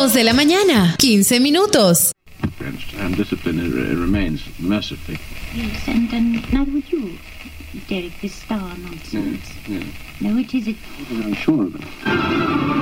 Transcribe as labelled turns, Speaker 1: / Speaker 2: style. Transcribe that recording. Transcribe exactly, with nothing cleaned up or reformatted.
Speaker 1: Dos de la mañana, quince minutos.
Speaker 2: And discipline uh, remains mercifully.
Speaker 3: Yes, and, and neither would you, Derek, this star nonsense.
Speaker 2: Yes, yes.
Speaker 3: No, it is it.
Speaker 2: I'm sure of it.